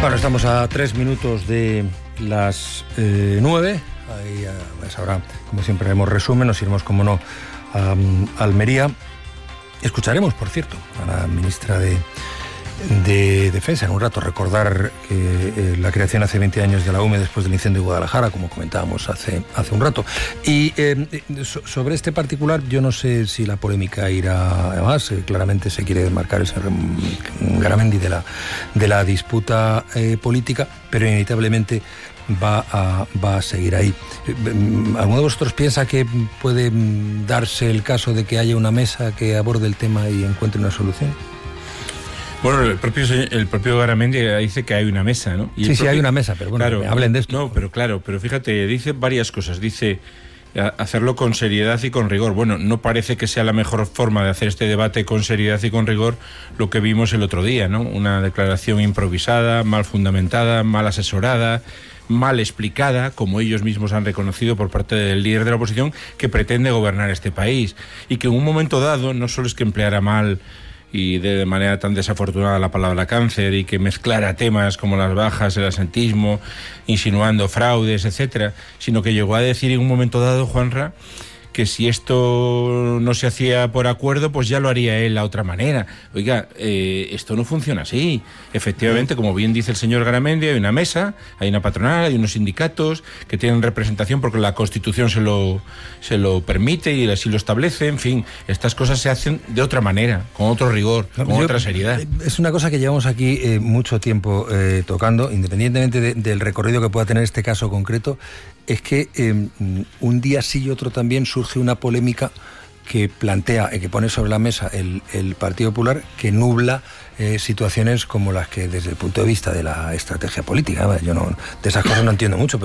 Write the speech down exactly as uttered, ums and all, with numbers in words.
Bueno, estamos a tres minutos de las eh, nueve. Ahí pues ahora, como siempre, haremos resumen. Nos iremos, como no, a, a Almería. Escucharemos, por cierto, a la ministra de, de Defensa en un rato. Recordar que eh, la creación hace veinte años de la U M E después del incendio de Guadalajara, como comentábamos hace, hace un rato. Y eh, so, sobre este particular, yo no sé si la polémica irá a más. Eh, claramente se quiere desmarcar el señor Garamendi de la, de la disputa eh, política, pero inevitablemente va a, va a seguir ahí. ¿Alguno de vosotros piensa que puede darse el caso de que haya una mesa que aborde el tema y encuentre una solución? Bueno, el propio el propio Garamendi dice que hay una mesa, ¿no? Y sí, propio, sí, hay una mesa, pero bueno, claro, hablen de esto. No, pero claro, pero fíjate, dice varias cosas. Dice hacerlo con seriedad y con rigor. Bueno, no parece que sea la mejor forma de hacer este debate con seriedad y con rigor lo que vimos el otro día, ¿no? Una declaración improvisada, mal fundamentada, mal asesorada, mal explicada, como ellos mismos han reconocido por parte del líder de la oposición, que pretende gobernar este país. Y que en un momento dado, no solo es que empleara mal y de manera tan desafortunada la palabra cáncer y que mezclara temas como las bajas, el asentismo, insinuando fraudes, etcétera, sino que llegó a decir en un momento dado, Juanra, que si esto no se hacía por acuerdo, pues ya lo haría él a otra manera. Oiga, eh, esto no funciona así. Efectivamente, como bien dice el señor Garamendi, hay una mesa, hay una patronal, hay unos sindicatos que tienen representación porque la Constitución se lo, se lo permite y así lo establece. En fin, estas cosas se hacen de otra manera, con otro rigor, no, con yo, otra seriedad. Es una cosa que llevamos aquí eh, mucho tiempo eh, tocando, independientemente de, del recorrido que pueda tener este caso concreto, es que eh, un día sí y otro también surge una polémica que plantea y que pone sobre la mesa el, el Partido Popular, que nubla eh, situaciones como las que desde el punto de vista de la estrategia política, yo no, de esas cosas no entiendo mucho, pero